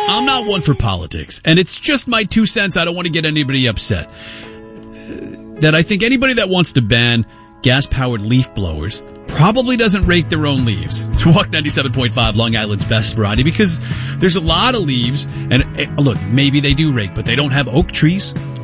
I'm not one for politics, and it's just my 2 cents. I don't want to get anybody upset. That I think anybody that wants to ban gas-powered leaf blowers probably doesn't rake their own leaves. It's Walk 97.5, Long Island's best variety, because there's a lot of leaves, and look, maybe they do rake, but they don't have oak trees.